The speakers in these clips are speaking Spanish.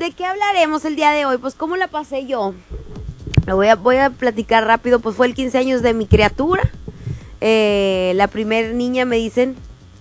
¿de qué hablaremos el día de hoy? Pues, ¿cómo la pasé yo? Voy a platicar rápido. Pues fue el 15 años de mi criatura. La primer niña, me dicen,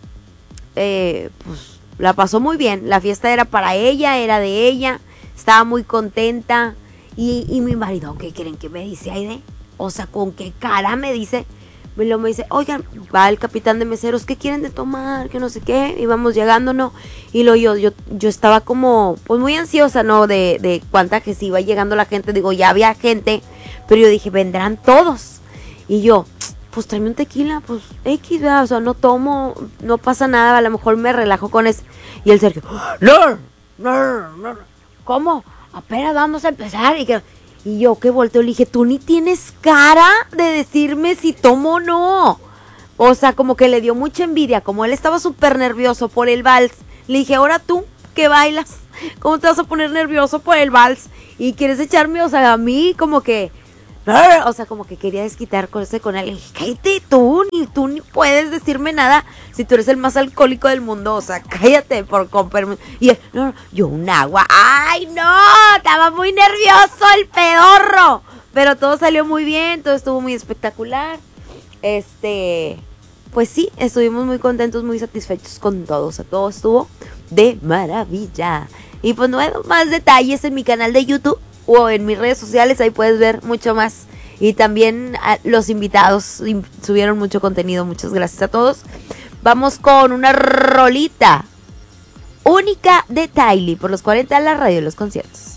pues la pasó muy bien. La fiesta era para ella, era de ella. Estaba muy contenta. Y mi marido, ¿qué creen que me dice, Aide? O sea, ¿con qué cara me dice? Me dice, oigan, va el capitán de meseros, ¿qué quieren de tomar? Que no sé qué. Íbamos llegando, ¿no? Y yo estaba como, pues muy ansiosa, ¿no? De cuánta que si iba llegando la gente. Digo, ya había gente, pero yo dije, vendrán todos. Y yo, pues tráeme un tequila, pues X, ¿verdad? O sea, no tomo, no pasa nada, a lo mejor me relajo con eso. Y el Sergio, no, ¿cómo? Apenas vamos a empezar. Y yo que volteo le dije, tú ni tienes cara de decirme si tomo o no. O sea, como que le dio mucha envidia, como él estaba súper nervioso por el vals. Le dije, ahora tú que bailas, ¿cómo te vas a poner nervioso por el vals? Y quieres echarme, o sea, a mí como que... O sea, como que quería desquitarse con él. Le dije, cállate tú ni puedes decirme nada si tú eres el más alcohólico del mundo. O sea, cállate por comprarme. Y él, no, yo un agua. ¡Ay, no! Estaba muy nervioso el pedorro. Pero todo salió muy bien, todo estuvo muy espectacular. Pues sí, estuvimos muy contentos, muy satisfechos con todo. O sea, todo estuvo de maravilla. Y pues bueno, más detalles en mi canal de YouTube o en mis redes sociales, ahí puedes ver mucho más. Y también los invitados subieron mucho contenido. Muchas gracias a todos. Vamos con una rolita única de Tylee por los 40 de la radio de los conciertos.